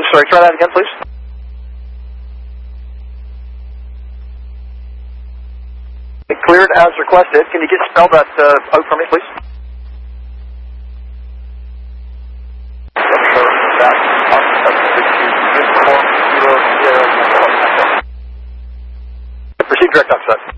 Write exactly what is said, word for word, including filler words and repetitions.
sorry, try that again, please. It cleared as requested. Can you get spell that uh, out for me, please? Proceed direct upset.